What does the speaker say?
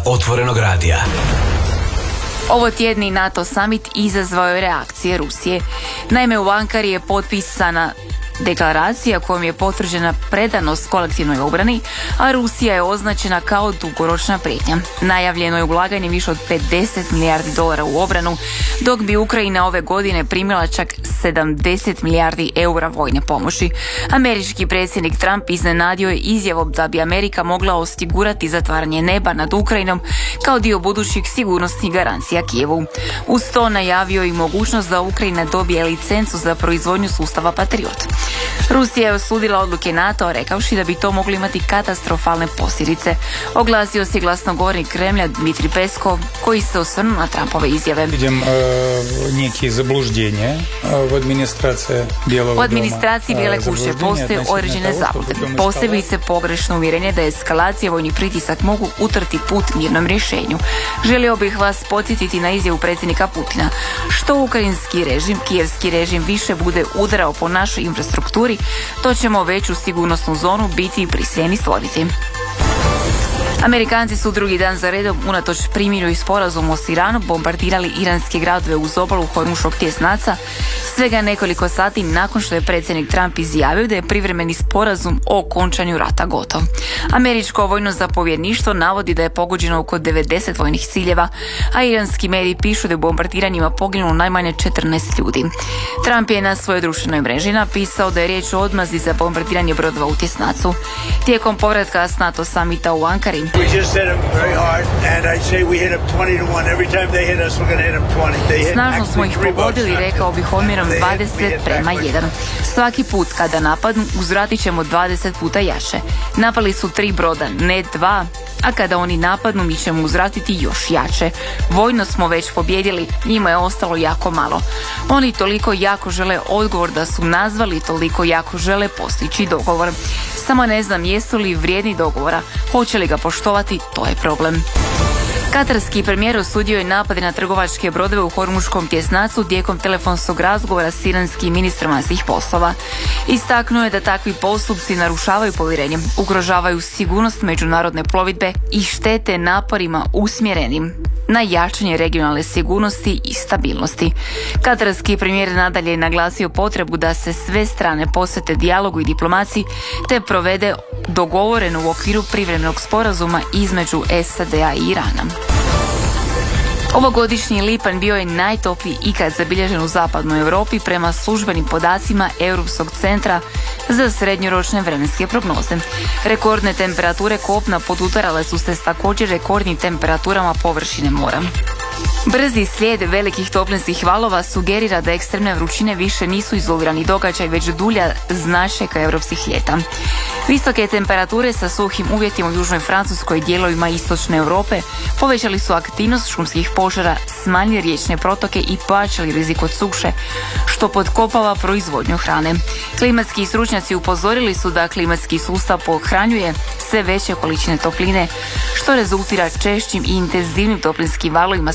Otvorenog radija. Ovo tjedni NATO summit izazvao je reakcije Rusije. Naime, u Ankari je potpisana deklaracija kojom je potvrđena predanost kolektivnoj obrani, a Rusija je označena kao dugoročna prijetnja. Najavljeno je ulaganje više od $50 milijardi u obranu, dok bi Ukrajina ove godine primila čak €70 milijardi vojne pomoći. Američki predsjednik Trump iznenadio je izjavom da bi Amerika mogla osigurati zatvaranje neba nad Ukrajinom kao dio budućih sigurnosnih garancija Kijevu. Uz to najavio i mogućnost da Ukrajina dobije licencu za proizvodnju sustava Patriot. Rusija je osudila odluke NATO-a rekavši da bi to moglo imati katastrofalne posljedice. Oglasio se glasnogovornik Kremlja Dmitrij Peskov, koji se osvrnuo na Trumpove izjave. Vidim neki zablуждения u administraciji Bijelog doma. U administraciji Bijele kuće postoje određene zablude. Posebice pogrešno uvjerenje da eskalacija vojnih pritisak mogu utrti put mirnom rješenju. Želio bih vas podsjetiti na izjavu predsjednika Putina. Što ukrajinski režim, kijevski režim više bude udarao po našoj infrastrukturi, to ćemo veću sigurnosnu zonu biti prisiljeni stvoriti. Amerikanci su drugi dan za redom, unatoč primiru i sporazumu s Iranom, bombardirali iranske gradove uz obalu Hormuškog tjesnaca, svega nekoliko sati nakon što je predsjednik Trump izjavio da je privremeni sporazum o okončanju rata gotov. Američko vojno zapovjedništvo navodi da je pogođeno oko 90 vojnih ciljeva, a iranski mediji pišu da je u bombardiranjima poginulo najmanje 14 ljudi. Trump je na svojoj društvenoj mreži napisao da je riječ o odmazdi za bombardiranje brodova u tjesnacu. Tijekom povratka s NATO summita u Ankari, snažno smo ih pogodili, rekao bih omjerom 20:1. Svaki put kada napadnu, uzvratit ćemo 20 puta jače. Napali su 3 broda, ne 2, a kada oni napadnu, mi ćemo uzvratiti još jače. Vojno smo već pobjedili, njima je ostalo jako malo. Oni toliko jako žele odgovor da su nazvali, toliko jako žele postići dogovor. Samo ne znam jesu li vrijedni dogovora, hoće li ga poštovati, to je problem. Katarski premijer osudio je napade na trgovačke brodove u Hormuškom tjesnacu tijekom telefonskog razgovora s iranskim ministrom vanjskih poslova. Istaknuo je da takvi postupci narušavaju povjerenje, ugrožavaju sigurnost međunarodne plovidbe i štete naporima usmjerenim na jačanje regionalne sigurnosti i stabilnosti. Katarski premijer nadalje je naglasio potrebu da se sve strane posvete dijalogu i diplomaciji te provede dogovoreno u okviru privremenog sporazuma između SAD-a i Irana. Ovogodišnji lipanj bio je najtopliji ikad zabilježen u zapadnoj Europi prema službenim podacima Europskog centra za srednjoročne vremenske prognoze. Rekordne temperature kopna podudarale su se s također rekordnim temperaturama površine mora. Brzi slijed velikih toplinskih valova sugerira da ekstremne vrućine više nisu izolirani događaj, već dulja značajka europskih ljeta. Visoke temperature sa suhim uvjetima u južnoj Francuskoj i dijelovima istočne Europe povećali su aktivnost šumskih požara, smanjili riječne protoke i pojačali rizik od suše, što potkopava proizvodnju hrane. Klimatski stručnjaci upozorili su da klimatski sustav pohranjuje sve veće količine topline, što rezultira češćim i intenzivnim toplinskim valovima